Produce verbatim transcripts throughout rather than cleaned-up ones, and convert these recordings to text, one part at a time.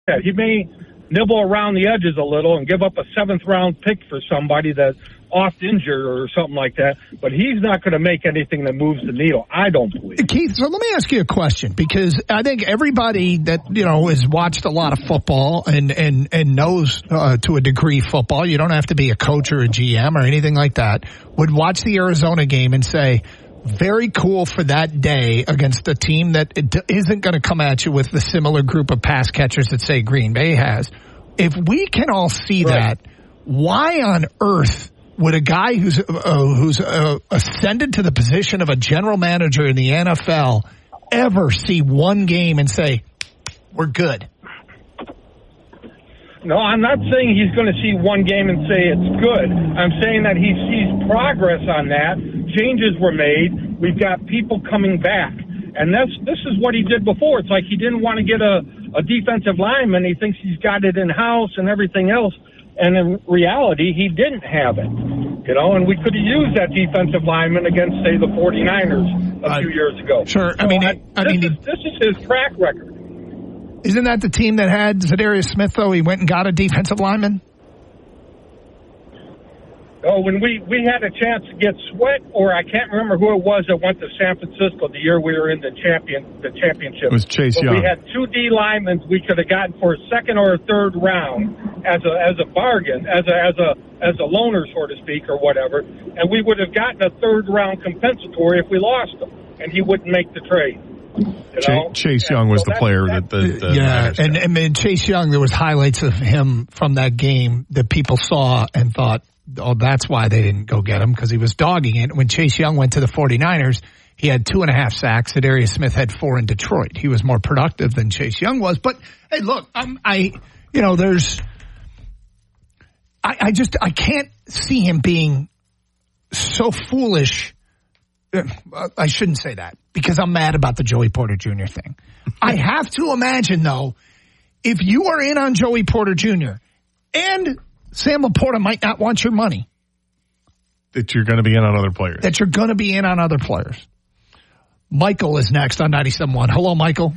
He may nibble around the edges a little and give up a seventh round pick for somebody that's oft injured or something like that, but he's not going to make anything that moves the needle, I don't believe. Keith, so let me ask you a question, because I think everybody that, you know, has watched a lot of football and, and, and knows uh, to a degree football, you don't have to be a coach or a G M or anything like that, would watch the Arizona game and say, very cool for that day against a team that isn't going to come at you with the similar group of pass catchers that, say, Green Bay has. If we can all see right. that, why on earth would a guy who's uh, who's uh, ascended to the position of a general manager in the N F L ever see one game and say, we're good? No, I'm not saying he's going to see one game and say it's good. I'm saying that he sees progress on that. Changes were made. We've got people coming back. And that's, this is what he did before. It's like he didn't want to get a, a defensive lineman. He thinks he's got it in-house and everything else. And in reality, he didn't have it. You know, and we could have used that defensive lineman against, say, the forty-niners a few uh, years ago. Sure. So I mean, I, I this, mean, is, this is his track record. Isn't that the team that had Zadarius Smith, though? He went and got a defensive lineman? Oh, when we, we had a chance to get Sweat, or I can't remember who it was that went to San Francisco the year we were in the champion the championship. It was Chase but Young. We had two D linemen we could have gotten for a second or a third round as a as a bargain, as a as a as a loaner, so to speak, or whatever, and we would have gotten a third round compensatory if we lost him, and he wouldn't make the trade. You know? Chase Young was so the player that the, the yeah, and, and and Chase Young, there was highlights of him from that game that people saw and thought, oh, that's why they didn't go get him, because he was dogging it. When Chase Young went to the forty-niners, he had two and a half sacks. Zadarius Smith had four in Detroit. He was more productive than Chase Young was. But hey, look, um, I, you know, there's, I, I just, I can't see him being so foolish. I shouldn't say that, because I'm mad about the Joey Porter Junior thing. I have to imagine, though, if you are in on Joey Porter Junior and Sam Laporta might not want your money, that you're going to be in on other players. That you're going to be in on other players. Michael is next on ninety-seven point one. Hello, Michael.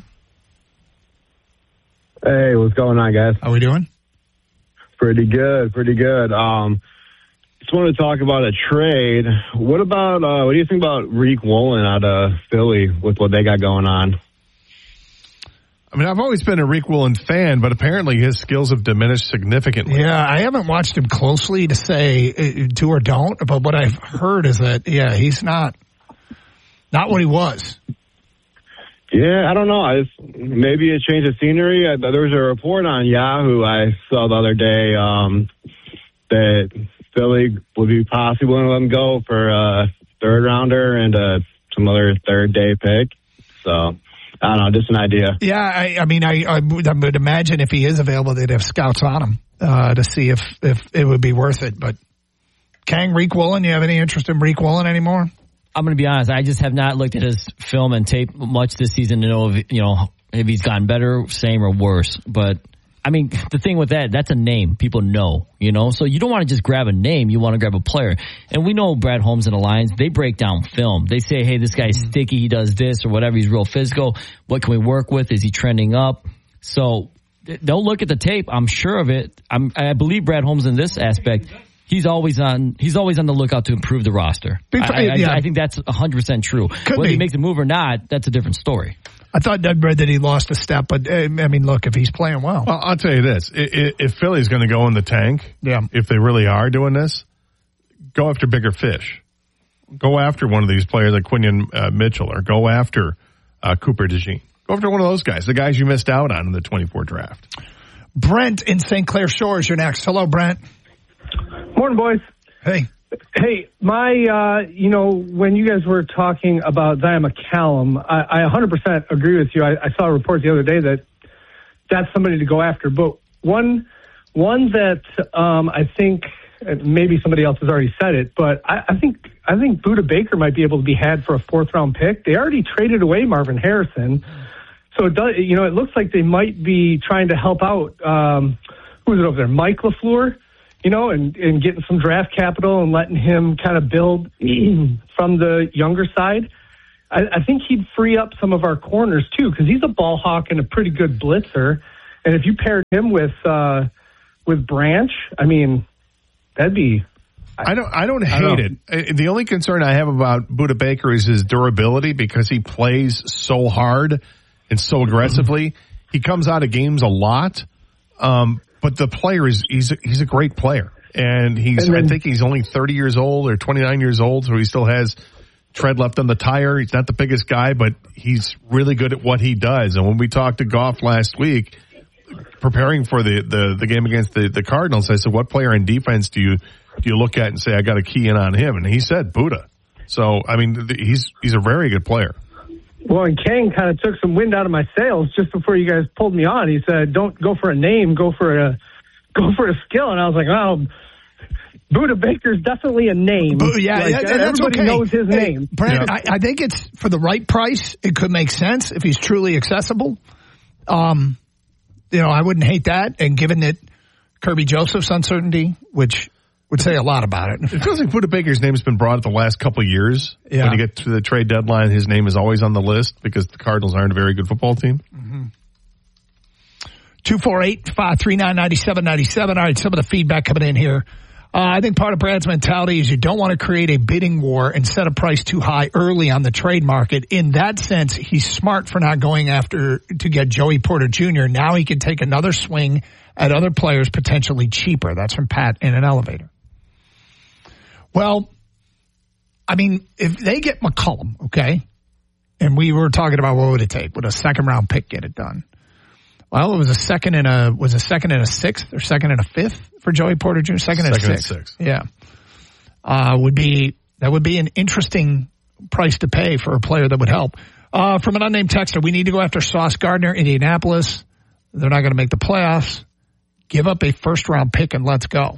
Hey, what's going on, guys? How we doing? Pretty good, pretty good. Um, just wanted to talk about a trade. What about, uh, what do you think about Riq Woolen out of Philly with what they got going on? I mean, I've always been a Riq Woolen fan, but apparently his skills have diminished significantly. Yeah, I haven't watched him closely to say uh, do or don't, but what I've heard is that, yeah, he's not not what he was. Yeah, I don't know. I just, maybe a change of scenery. I, there was a report on Yahoo I saw the other day um, that Philly would be possibly willing to let him go for a third rounder and uh, some other third day pick. So I don't know, just an idea. Yeah, I, I mean, I, I, would, I would imagine if he is available, they'd have scouts on him uh, to see if, if it would be worth it. But Kang, Riq Woolen, you have any interest in Riq Woolen anymore? I'm going to be honest. I just have not looked at his film and tape much this season to know if, you know, if he's gotten better, same, or worse. But, I mean, the thing with that, that's a name people know, you know? So you don't want to just grab a name. You want to grab a player. And we know Brad Holmes and the Lions, they break down film. They say, hey, this guy's sticky. He does this or whatever. He's real physical. What can we work with? Is he trending up? So they'll look at the tape. I'm sure of it. I'm, I believe Brad Holmes in this aspect. He's always on. He's always on the lookout to improve the roster. I, I, yeah. I think that's one hundred percent true. Could Whether be. he makes a move or not, that's a different story. I thought I'd read that he lost a step, but I mean, look, if he's playing well. Well, I'll tell you this: if Philly's going to go in the tank, yeah. if they really are doing this, go after bigger fish. Go after one of these players like Quinion uh, Mitchell, or go after uh, Cooper DeJean. Go after one of those guys, the guys you missed out on in the twenty-four draft. Brent in Saint Clair Shores, you're next. Hello, Brent. Morning, boys. Hey. Hey, my, uh, you know, when you guys were talking about Zion McCallum, I, I one hundred percent agree with you. I, I saw a report the other day that that's somebody to go after. But one, one that um, I think maybe somebody else has already said it, but I, I think I think Budda Baker might be able to be had for a fourth round pick. They already traded away Marvin Harrison, so it does. You know, it looks like they might be trying to help out. Um, who's it over there? Mike LaFleur. You know, and, and getting some draft capital and letting him kind of build from the younger side. I, I think he'd free up some of our corners, too, because he's a ball hawk and a pretty good blitzer. And if you paired him with uh, with Branch, I mean, that'd be. I, I don't. I don't hate I don't it. The only concern I have about Budda Baker is his durability because he plays so hard and so aggressively. Mm-hmm. He comes out of games a lot, um, but the player is he's a, he's a great player, and he's. And then, I think he's only thirty years old or twenty-nine years old, so he still has tread left on the tire. He's not the biggest guy, but he's really good at what he does. And when we talked to Goff last week, preparing for the, the, the game against the, the Cardinals, I said, what player in defense do you do you look at and say, I got to key in on him? And he said Budda. So, I mean, he's he's a very good player. Well, and Kane kind of took some wind out of my sails just before you guys pulled me on. He said, don't go for a name, go for a go for a skill. And I was like, oh, Budda Baker's definitely a name. But, yeah, like, yeah, that's everybody okay. knows his hey, name. Brandon, yeah. I, I think it's for the right price. It could make sense if he's truly accessible. Um, you know, I wouldn't hate that. And given that Kirby Joseph's uncertainty, which would say a lot about it. It feels like Budda Baker's name has been brought up the last couple of years. Yeah. When you get to the trade deadline, his name is always on the list because the Cardinals aren't a very good football team. Mm-hmm. two four eight, five three nine, nine seven nine seven. All right, some of the feedback coming in here. Uh, I think part of Brad's mentality is you don't want to create a bidding war and set a price too high early on the trade market. In that sense, he's smart for not going after to get Joey Porter Junior Now he can take another swing at other players potentially cheaper. That's from Pat in an elevator. Well, I mean, if they get McCollum, okay, and we were talking about what would it take, would a second round pick get it done? Well, it was a second and a was a second and a sixth or second and a fifth for Joey Porter Junior Second, second and a and sixth. six. Yeah, uh, would be that would be an interesting price to pay for a player that would help. Uh, from an unnamed texter, we need to go after Sauce Gardner, Indianapolis. They're not going to make the playoffs. Give up a first round pick and let's go.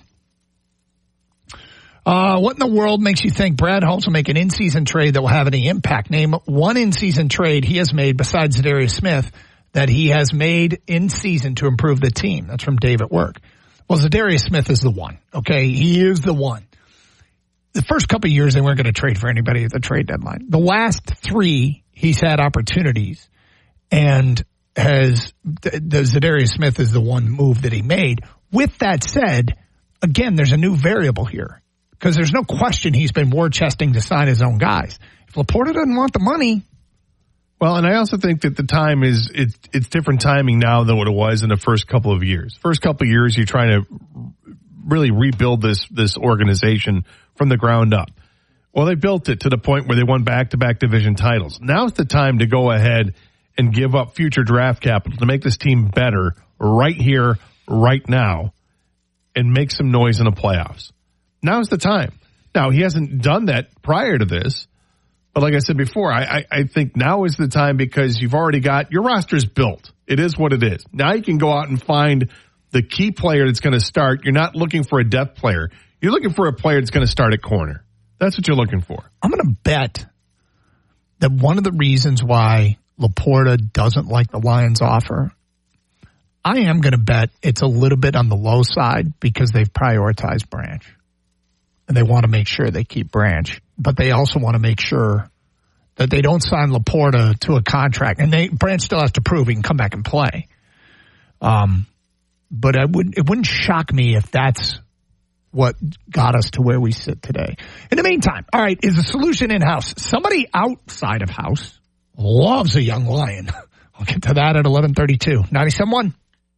Uh, what in the world makes you think Brad Holmes will make an in-season trade that will have any impact? Name one in-season trade he has made besides Zadarius Smith that he has made in season to improve the team. That's from Dave at work. Well, Zadarius Smith is the one. Okay. He is the one. The first couple of years, they weren't going to trade for anybody at the trade deadline. The last three, he's had opportunities and has the, the Zadarius Smith is the one move that he made. With that said, again, there's a new variable here because there's no question he's been war chesting to sign his own guys. If Laporta doesn't want the money, well, and I also think that the time is, it's, it's different timing now than what it was in the first couple of years. First couple of years, you're trying to really rebuild this, this organization from the ground up. Well, they built it to the point where they won back-to-back division titles. Now's the time to go ahead and give up future draft capital to make this team better right here, right now, and make some noise in the playoffs. Now's the time. Now, he hasn't done that prior to this. But like I said before, I, I, I think now is the time because you've already got your roster's built. It is what it is. Now you can go out and find the key player that's going to start. You're not looking for a depth player. You're looking for a player that's going to start at corner. That's what you're looking for. I'm going to bet that one of the reasons why Laporta doesn't like the Lions offer, I am going to bet it's a little bit on the low side because they've prioritized Branch. And they want to make sure they keep Branch. But they also want to make sure that they don't sign Laporta to a contract. And they Branch still has to prove he can come back and play. Um, but I wouldn't, it wouldn't shock me if that's what got us to where we sit today. In the meantime, all right, is the solution in-house? Somebody outside of house loves a young lion. I'll get to that at eleven thirty-two. ninety-seven point one.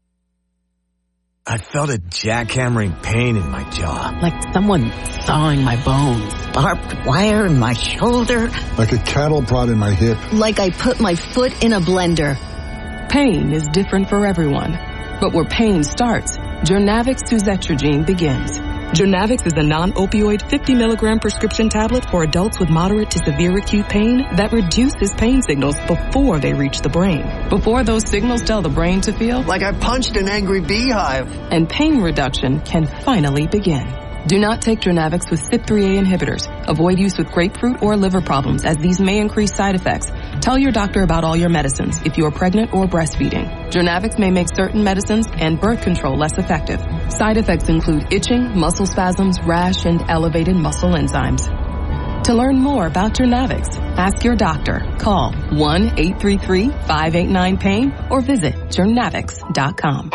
I felt a jackhammering pain in my jaw. Like someone sawing my bones. Barbed wire in my shoulder. Like a cattle prod in my hip. Like I put my foot in a blender. Pain is different for everyone. But where pain starts, Journavx Suzetrigine begins. Journavx is a non-opioid fifty milligram prescription tablet for adults with moderate to severe acute pain that reduces pain signals before they reach the brain. Before those signals tell the brain to feel like I punched an angry beehive. And pain reduction can finally begin. Do not take Journavx with C Y P three A inhibitors. Avoid use with grapefruit or liver problems as these may increase side effects. Tell your doctor about all your medicines if you are pregnant or breastfeeding. Journavx may make certain medicines and birth control less effective. Side effects include itching, muscle spasms, rash, and elevated muscle enzymes. To learn more about Journavx, ask your doctor. Call one eight three three, five eight nine, pain or visit journavx dot com.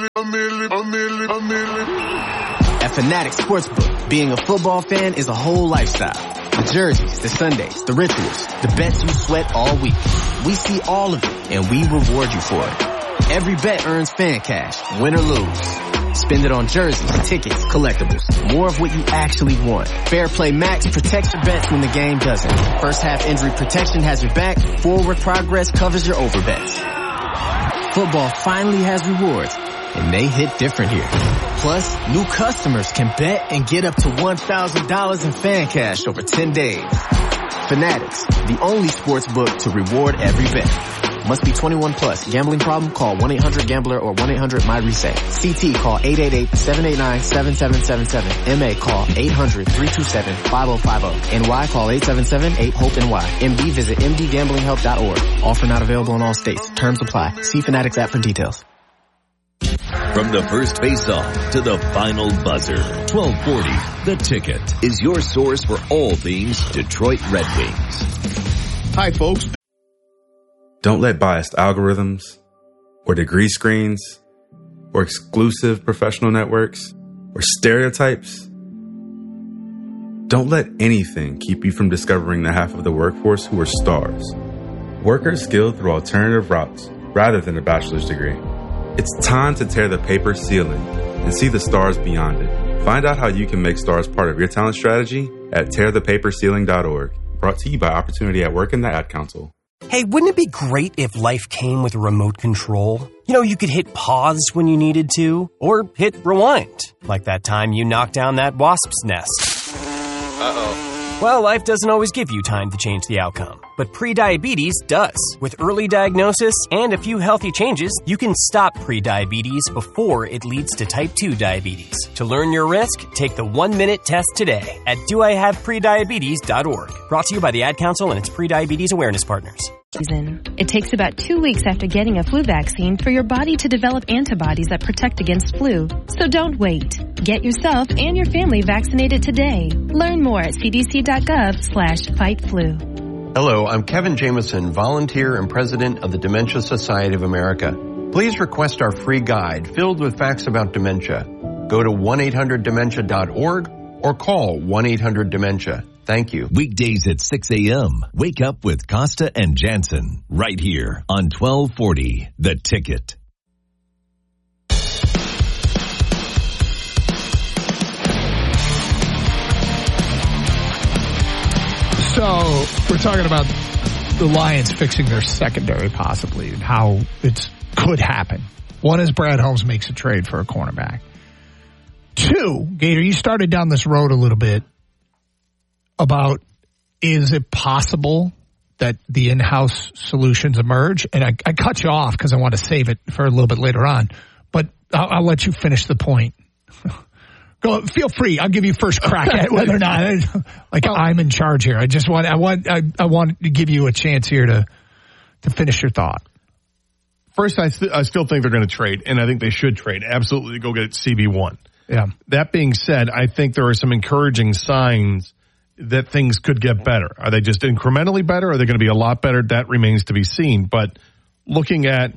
At Fanatics Sportsbook, being a football fan is a whole lifestyle. The jerseys, the Sundays, the rituals, the bets you sweat all week. We see all of it, and we reward you for it. Every bet earns fan cash, win or lose. Spend it on jerseys, tickets, collectibles. More of what you actually want. Fair Play Max protects your bets when the game doesn't. First half injury protection has your back. Forward progress covers your overbets. Football finally has rewards, and they hit different here. Plus, new customers can bet and get up to one thousand dollars in fan cash over ten days. Fanatics, the only sports book to reward every bet. Must be twenty-one plus. Gambling problem? Call one eight hundred gambler or one eight hundred my reset. C T call eight eight eight, seven eight nine, seven seven seven seven. M A call eight hundred, three two seven, five oh five oh. N Y call eight seven seven, eight, hope N Y. M D visit m d gambling help dot org. Offer not available in all states. Terms apply. See Fanatics app for details. From the first face-off to the final buzzer, twelve forty, The Ticket is your source for all things Detroit Red Wings. Hi, folks. Don't let biased algorithms or degree screens or exclusive professional networks or stereotypes. Don't let anything keep you from discovering the half of the workforce who are stars. Workers skilled through alternative routes rather than a bachelor's degree. It's time to tear the paper ceiling and see the stars beyond it. Find out how you can make stars part of your talent strategy at tear the paper ceiling dot org. Brought to you by Opportunity at Work and the Ad Council. Hey, wouldn't it be great if life came with a remote control? You know, you could hit pause when you needed to, or hit rewind, like that time you knocked down that wasp's nest. Uh-oh. Well, life doesn't always give you time to change the outcome, but prediabetes does. With early diagnosis and a few healthy changes, you can stop prediabetes before it leads to type two diabetes. To learn your risk, take the one-minute test today at do I have prediabetes dot org. Brought to you by the Ad Council and its prediabetes awareness partners. It takes about two weeks after getting a flu vaccine for your body to develop antibodies that protect against flu. So don't wait. Get yourself and your family vaccinated today. Learn more at c d c dot gov slash fight flu. Hello, I'm Kevin Jameson, volunteer and president of the Dementia Society of America. Please request our free guide filled with facts about dementia. Go to one eight hundred dementia dot org or call one eight hundred dementia. Thank you. Weekdays at six a.m. Wake up with Costa and Jansen right here on twelve forty The Ticket. So we're talking about the Lions fixing their secondary possibly and how it could happen. One is Brad Holmes makes a trade for a cornerback. Two, Gator, you started down this road a little bit about is it possible that the in-house solutions emerge? And I, I cut you off because I want to save it for a little bit later on. But I'll, I'll let you finish the point. Go. Feel free. I'll give you first crack at whether or not like I'm in charge here. I just want I want I, I want to give you a chance here to to finish your thought. First, I, st- I still think they're going to trade, and I think they should trade. Absolutely, go get C B one. Yeah. That being said, I think there are some encouraging signs that things could get better. Are they just incrementally better? Or are they going to be a lot better? That remains to be seen. But looking at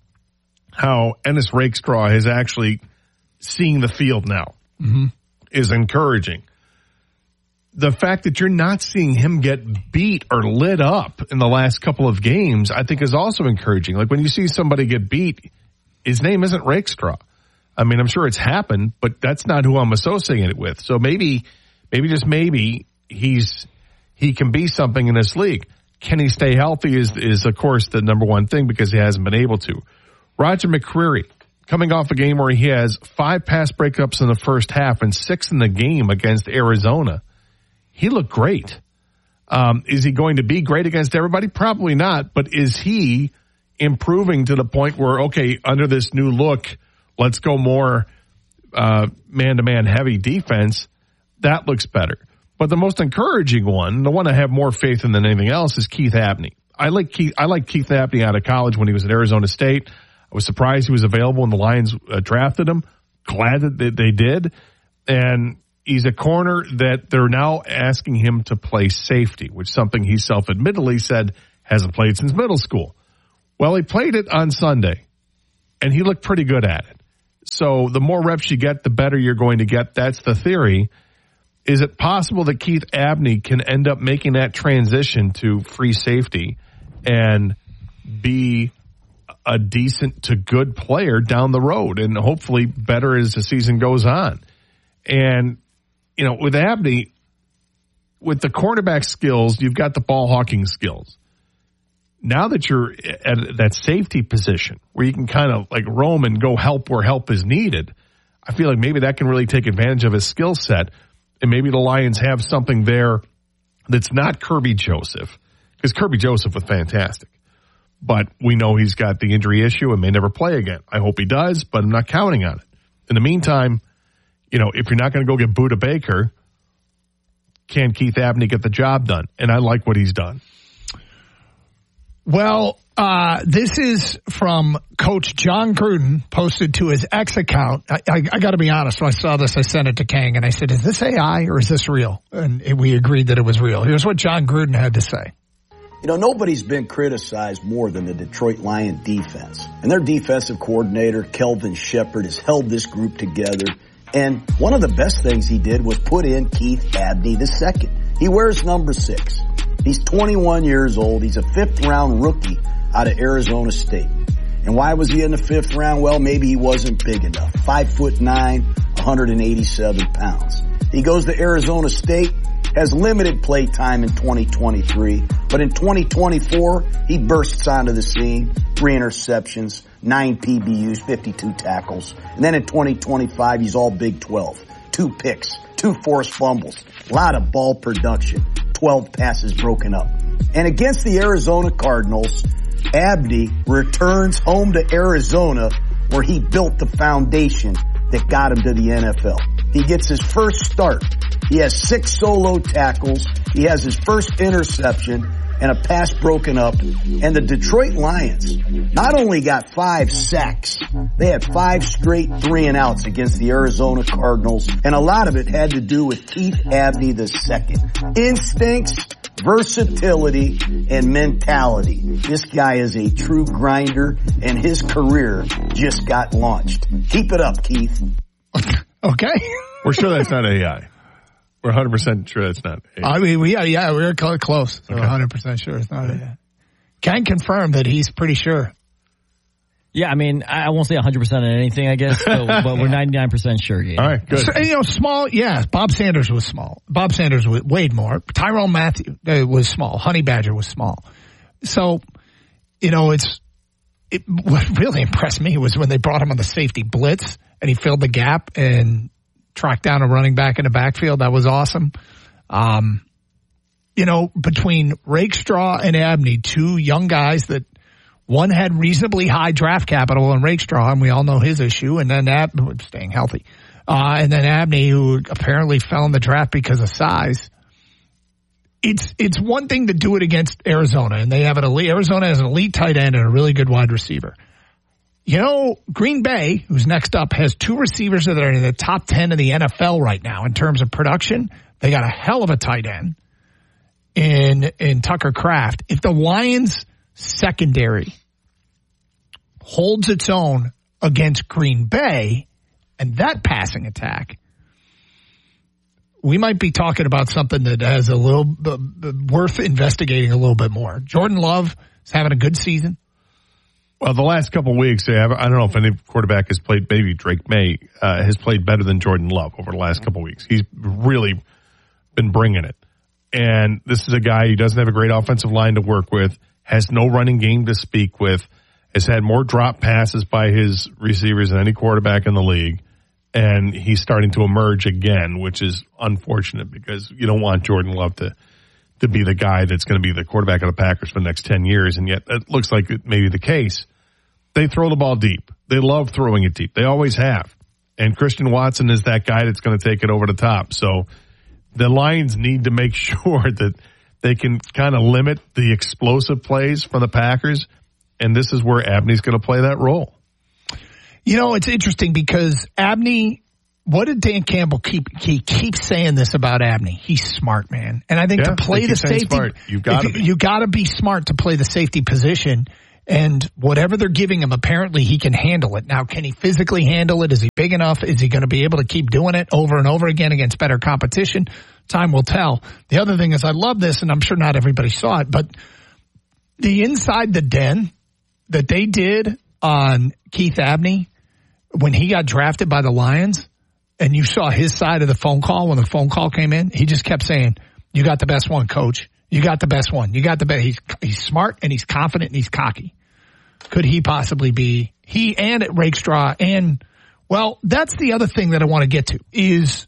how Ennis Rakestraw is actually seeing the field now mm-hmm. is encouraging. The fact that you're not seeing him get beat or lit up in the last couple of games, I think is also encouraging. Like when you see somebody get beat, his name isn't Rakestraw. I mean, I'm sure it's happened, but that's not who I'm associating it with. So maybe, maybe just maybe, he's he can be something in this league. Can he stay healthy is, is of course, the number one thing because he hasn't been able to. Roger McCreary, coming off a game where he has five pass breakups in the first half and six in the game against Arizona. He looked great. Um, is he going to be great against everybody? Probably not. But is he improving to the point where, okay, under this new look, let's go more uh, man-to-man heavy defense? That looks better. But the most encouraging one, the one I have more faith in than anything else, is Keith Abney. I like Keith. I like Keith Abney out of college when he was at Arizona State. I was surprised he was available when the Lions uh, drafted him. Glad that they, they did. And he's a corner that they're now asking him to play safety, which is something he self-admittedly said hasn't played since middle school. Well, he played it on Sunday, and he looked pretty good at it. So the more reps you get, the better you're going to get. That's the theory. Is it possible that Keith Abney can end up making that transition to free safety and be a decent to good player down the road and hopefully better as the season goes on? And, you know, with Abney, with the cornerback skills, you've got the ball hawking skills. Now that you're at that safety position where you can kind of like roam and go help where help is needed, I feel like maybe that can really take advantage of his skill set, and maybe the Lions have something there that's not Kirby Joseph, because Kirby Joseph was fantastic. But we know he's got the injury issue and may never play again. I hope he does, but I'm not counting on it. In the meantime, you know, if you're not going to go get Budda Baker, can Keith Abney get the job done? And I like what he's done. Well, uh, this is from Coach John Gruden, posted to his X account. I, I, I got to be honest, when I saw this, I sent it to Kang, and I said, is this A I or is this real? And we agreed that it was real. Here's what John Gruden had to say. You know, nobody's been criticized more than the Detroit Lion defense. And their defensive coordinator, Kelvin Shepard, has held this group together. And one of the best things he did was put in Keith Abney the second. He wears number six. He's twenty-one years old. He's a fifth-round rookie out of Arizona State. And why was he in the fifth round? Well, maybe he wasn't big enough. Five foot nine, one hundred eighty-seven pounds. He goes to Arizona State, has limited play time in twenty twenty-three, but in twenty twenty-four, he bursts onto the scene. Three interceptions, nine P B Us, fifty-two tackles. And then in twenty twenty-five, he's all Big twelve. Two picks, two forced fumbles, a lot of ball production, twelve passes broken up. And against the Arizona Cardinals, Abney returns home to Arizona, where he built the foundation that got him to the N F L. He gets his first start. He has six solo tackles. He has his first interception and a pass broken up. And the Detroit Lions not only got five sacks, they had five straight three and outs against the Arizona Cardinals. And a lot of it had to do with Keith Abney the second. Instincts, versatility, and mentality. This guy is a true grinder, and his career just got launched. Keep it up, Keith. Okay. We're sure that's not A I. We're one hundred percent sure that's not A I. I mean, we, yeah, yeah, we're close. So okay. one hundred percent sure it's not A I. Can confirm that he's pretty sure. Yeah, I mean, I won't say one hundred percent on anything, I guess, so, but we're ninety-nine percent sure. Yeah. All right, good. So, you know, small, yeah, Bob Sanders was small. Bob Sanders weighed more. Tyrone Matthew uh, was small. Honey Badger was small. So, you know, it's it, what really impressed me was when they brought him on the safety blitz and he filled the gap and tracked down a running back in the backfield. That was awesome. Um, you know, between Rakestraw and Abney, two young guys that one had reasonably high draft capital in Rakestraw, and we all know his issue, and then Ab- staying healthy. Uh, and then Abney, who apparently fell in the draft because of size. It's it's one thing to do it against Arizona, and they have an elite, Arizona has an elite tight end and a really good wide receiver. You know, Green Bay, who's next up, has two receivers that are in the top ten of the N F L right now in terms of production. They got a hell of a tight end in in Tucker Kraft. If the Lions secondary holds its own against Green Bay and that passing attack, we might be talking about something that has a little uh, worth investigating a little bit more. Jordan Love is having a good season. Well, the last couple of weeks, I don't know if any quarterback has played, maybe Drake May, uh, has played better than Jordan Love over the last couple of weeks. He's really been bringing it. And this is a guy who doesn't have a great offensive line to work with, has no running game to speak with, has had more drop passes by his receivers than any quarterback in the league. And he's starting to emerge again, which is unfortunate because you don't want Jordan Love to to be the guy that's going to be the quarterback of the Packers for the next ten years. And yet it looks like it may be the case. They throw the ball deep. They love throwing it deep. They always have. And Christian Watson is that guy that's going to take it over the top. So the Lions need to make sure that they can kind of limit the explosive plays from the Packers. And this is where Abney's going to play that role. You know, it's interesting because Abney what did Dan Campbell keep? He keeps saying this about Abney. He's smart, man. And I think yeah, to play the safety, smart. You've got to you, you got to be smart to play the safety position. And whatever they're giving him, apparently he can handle it. Now, can he physically handle it? Is he big enough? Is he going to be able to keep doing it over and over again against better competition? Time will tell. The other thing is, I love this, and I'm sure not everybody saw it, but the Inside the Den that they did on Keith Abney when he got drafted by the Lions, and you saw his side of the phone call when the phone call came in, he just kept saying, "You got the best one, coach. You got the best one. You got the best." He's, he's smart and he's confident and he's cocky. Could he possibly be he and at Rakestraw? And well, that's the other thing that I want to get to is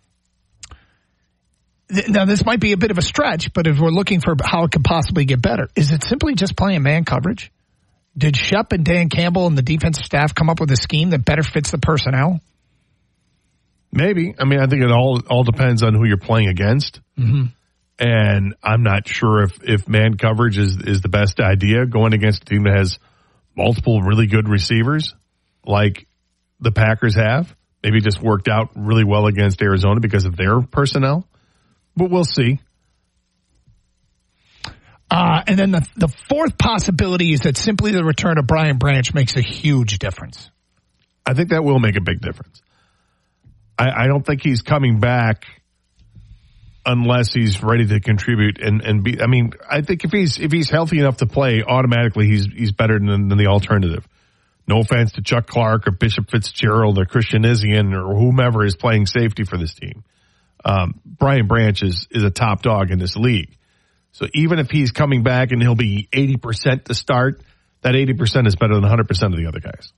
now this might be a bit of a stretch, but if we're looking for how it could possibly get better, is it simply just playing man coverage? Did Shep and Dan Campbell and the defensive staff come up with a scheme that better fits the personnel? Maybe. I mean, I think it all all depends on who you're playing against. Mm-hmm. And I'm not sure if, if man coverage is, is the best idea going against a team that has multiple really good receivers like the Packers have. Maybe it just worked out really well against Arizona because of their personnel. But we'll see. Uh, and then the, the fourth possibility is that simply the return of Brian Branch makes a huge difference. I think that will make a big difference. I, I don't think he's coming back unless he's ready to contribute and, and be, I mean, I think if he's, if he's healthy enough to play, automatically he's, he's better than, than the alternative. No offense to Chuck Clark or Bishop Fitzgerald or Christian Izien or whomever is playing safety for this team. Um, Brian Branch is, is a top dog in this league. So even if he's coming back and he'll be eighty percent to start, that eighty percent is better than one hundred percent of the other guys.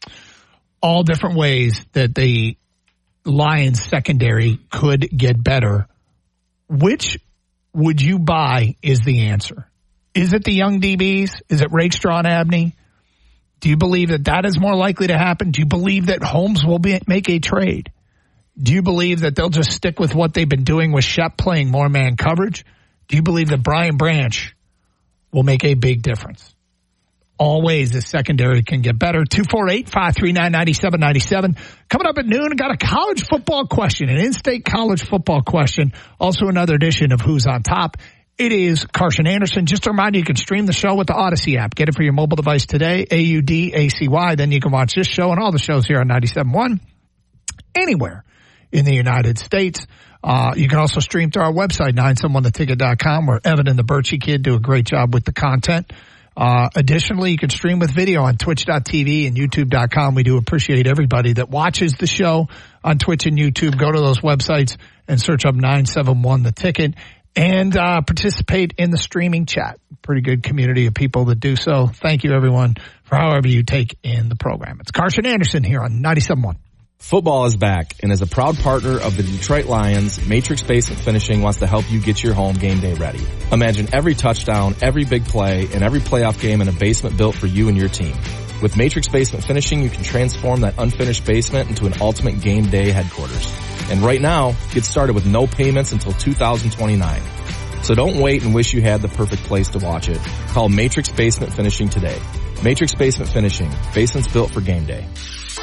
All different ways that the Lions secondary could get better. Which would you buy is the answer? Is it the young D Bs? Is it Rakestraw and Abney? Do you believe that that is more likely to happen? Do you believe that Holmes will be, make a trade? Do you believe that they'll just stick with what they've been doing with Shep playing more man coverage? Do you believe that Brian Branch will make a big difference? All ways the secondary can get better. two four eight, five three nine, nine seven nine seven. Coming up at noon, got a college football question, an in-state college football question. Also another edition of Who's on Top. It is Carson Anderson. Just a reminder, you can stream the show with the Odyssey app. Get it for your mobile device today, A U D A C Y. Then you can watch this show and all the shows here on ninety-seven point one anywhere in the United States. Uh, you can also stream through our website, nine seven one the ticket dot com, where Evan and the Birchie Kid do a great job with the content. Uh, additionally, you can stream with video on twitch dot t v and youtube dot com. We do appreciate everybody that watches the show on Twitch and YouTube. Go to those websites and search up nine seven one the ticket and uh, participate in the streaming chat. Pretty good community of people that do so. Thank you, everyone, for however you take in the program. It's Carson Anderson here on ninety-seven point one. Football is back, and as a proud partner of the Detroit Lions, Matrix Basement Finishing wants to help you get your home game day ready. Imagine every touchdown, every big play, and every playoff game in a basement built for you and your team. With Matrix Basement Finishing, you can transform that unfinished basement into an ultimate game day headquarters. And right now, get started with no payments until two thousand twenty-nine. So don't wait and wish you had the perfect place to watch it. Call Matrix Basement Finishing today. Matrix Basement Finishing, basements built for game day.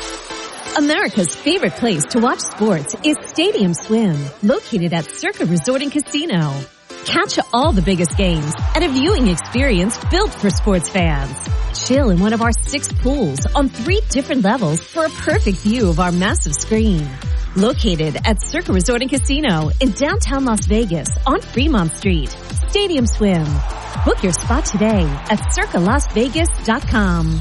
America's favorite place to watch sports is Stadium Swim, located at Circa Resort and Casino. Catch all the biggest games at a viewing experience built for sports fans. Chill in one of our six pools on three different levels for a perfect view of our massive screen. Located at Circa Resort and Casino in downtown Las Vegas on Fremont Street. Stadium Swim. Book your spot today at circa las vegas dot com.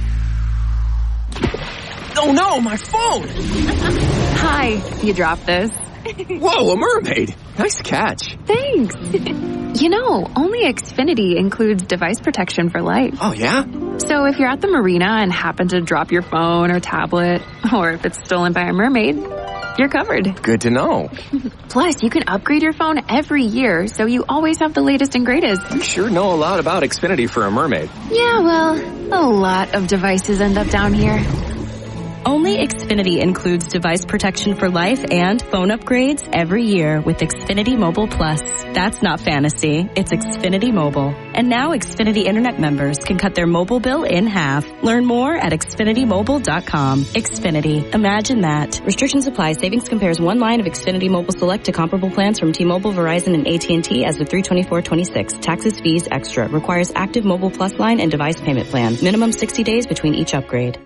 Oh no, my phone! Hi, you dropped this. Whoa, a mermaid! Nice catch. Thanks. You know, only Xfinity includes device protection for life. Oh yeah? So if you're at the marina and happen to drop your phone or tablet, or if it's stolen by a mermaid, you're covered. Good to know. Plus, you can upgrade your phone every year, so you always have the latest and greatest. You sure know a lot about Xfinity for a mermaid. Yeah, well, a lot of devices end up down here. Only Xfinity includes device protection for life and phone upgrades every year with Xfinity Mobile Plus. That's not fantasy. It's Xfinity Mobile. And now Xfinity Internet members can cut their mobile bill in half. Learn more at Xfinity Mobile dot com. Xfinity. Imagine that. Restrictions apply. Savings compares one line of Xfinity Mobile Select to comparable plans from T-Mobile, Verizon, and A T and T as of three twenty-four twenty-six. Taxes, fees, extra. Requires active Mobile Plus line and device payment plan. Minimum sixty days between each upgrade.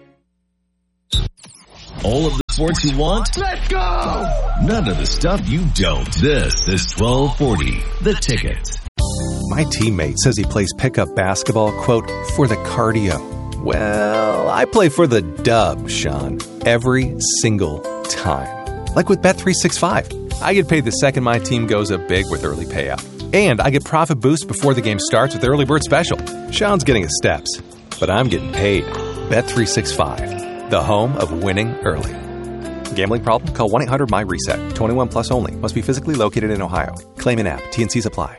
All of the sports you want? Let's go! None of the stuff you don't. This is twelve forty, The Ticket. My teammate says he plays pickup basketball, quote, for the cardio. Well, I play for the dub, Sean, every single time. Like with Bet three sixty-five. I get paid the second my team goes up big with early payout. And I get profit boost before the game starts with Early Bird Special. Sean's getting his steps, but I'm getting paid. Bet three sixty-five, the home of winning early. Gambling problem? Call one eight hundred M Y reset. twenty-one plus only. Must be physically located in Ohio. Claim in app. T and Cs apply.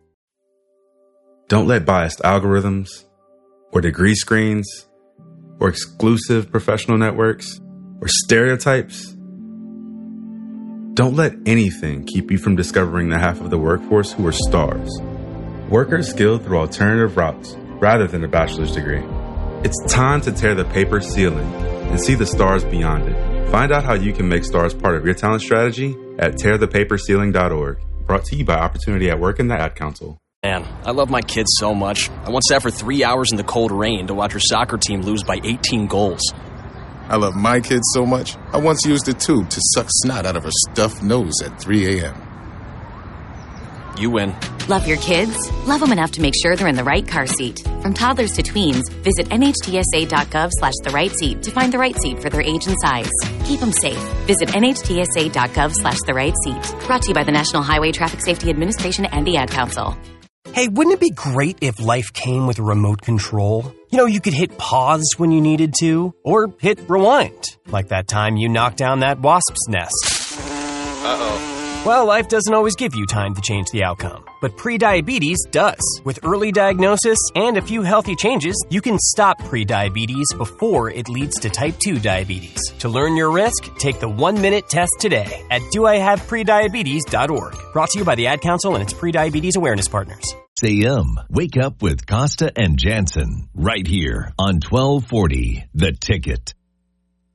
Don't let biased algorithms or degree screens or exclusive professional networks or stereotypes. Don't let anything keep you from discovering the half of the workforce who are stars. Workers skilled through alternative routes rather than a bachelor's degree. It's time to tear the paper ceiling and see the stars beyond it. Find out how you can make stars part of your talent strategy at tear the paper ceiling dot org. Brought to you by Opportunity at Work and the Ad Council. Man, I love my kids so much. I once sat for three hours in the cold rain to watch her soccer team lose by eighteen goals. I love my kids so much, I once used a tube to suck snot out of her stuffed nose at three a.m. You win. Love your kids? Love them enough to make sure they're in the right car seat. From toddlers to tweens, visit N H T S A dot gov slash the right seat to find the right seat for their age and size. Keep them safe. Visit N H T S A dot gov slash the right seat. Brought to you by the National Highway Traffic Safety Administration and the Ad Council. Hey, wouldn't it be great if life came with a remote control? You know, you could hit pause when you needed to, or hit rewind, like that time you knocked down that wasp's nest. Uh-oh. Well, life doesn't always give you time to change the outcome, but prediabetes does. With early diagnosis and a few healthy changes, you can stop prediabetes before it leads to type two diabetes. To learn your risk, take the one-minute test today at do I have prediabetes dot org. Brought to you by the Ad Council and its prediabetes awareness partners. A M. Wake up with Costa and Jansen right here on twelve forty, The Ticket.